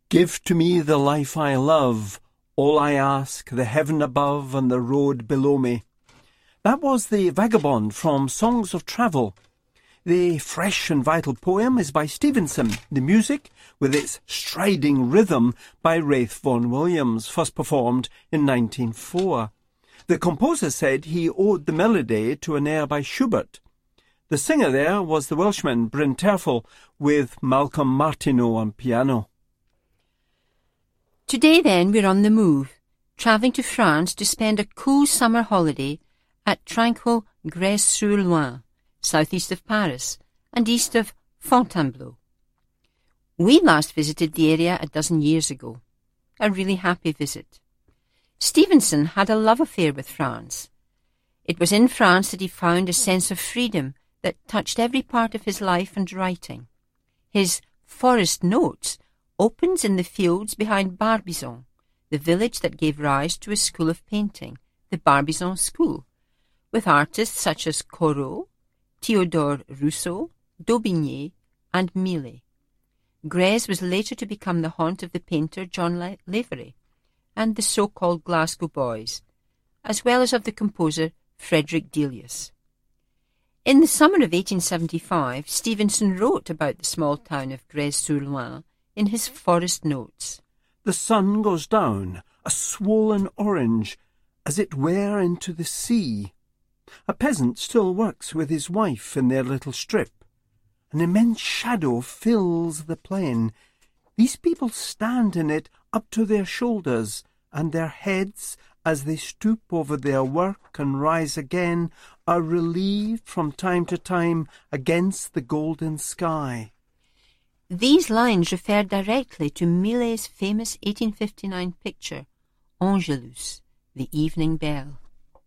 Give to me the life I love, all I ask, the heaven above and the road below me. That was The Vagabond from Songs of Travel. The fresh and vital poem is by Stevenson. The music, with its striding rhythm, by Ralph Vaughan Williams, first performed in 1904. The composer said he owed the melody to an air by Schubert. The singer there was the Welshman Bryn Terfel, with Malcolm Martineau on piano. Today then we're on the move, travelling to France to spend a cool summer holiday at tranquil Grèce-sur-Loing, southeast of Paris and east of Fontainebleau. We last visited the area a dozen years ago. A really happy visit. Stevenson had a love affair with France. It was in France that he found a sense of freedom that touched every part of his life and writing. His Forest Notes opens in the fields behind Barbizon, the village that gave rise to a school of painting, the Barbizon School, with artists such as Corot, Théodore Rousseau, Daubigny and Millet. Grèce was later to become the haunt of the painter John Lavery and the so-called Glasgow Boys, as well as of the composer Frederick Delius. In the summer of 1875, Stevenson wrote about the small town of Grèce-sur-Loing in his Forest Notes. The sun goes down, a swollen orange, as it were into the sea. A peasant still works with his wife in their little strip. An immense shadow fills the plain. These people stand in it up to their shoulders, and their heads, as they stoop over their work and rise again, are relieved from time to time against the golden sky. These lines refer directly to Millet's famous 1859 picture, Angelus, the Evening Bell.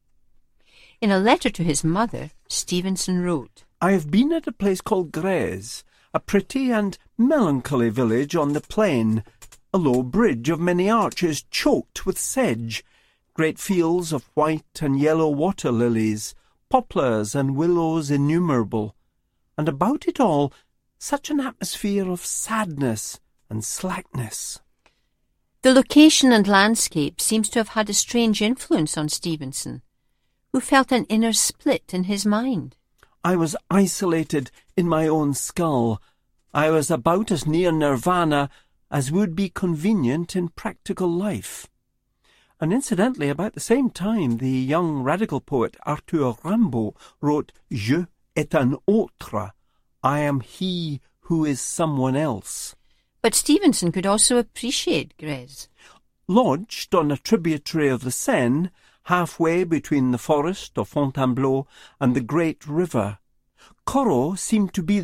In a letter to his mother, Stevenson wrote, I have been at a place called Grèce, a pretty and melancholy village on the plain, a low bridge of many arches choked with sedge, great fields of white and yellow water lilies, poplars and willows innumerable, and about it all such an atmosphere of sadness and slackness. The location and landscape seems to have had a strange influence on Stevenson, who felt an inner split in his mind. I was isolated in my own skull. I was about as near nirvana as would be convenient in practical life. And incidentally, about the same time, the young radical poet Arthur Rimbaud wrote Je est un autre, I am he who is someone else. But Stevenson could also appreciate Grèce. Lodged on a tributary of the Seine, halfway between the forest of Fontainebleau and the great river, Corot seemed to be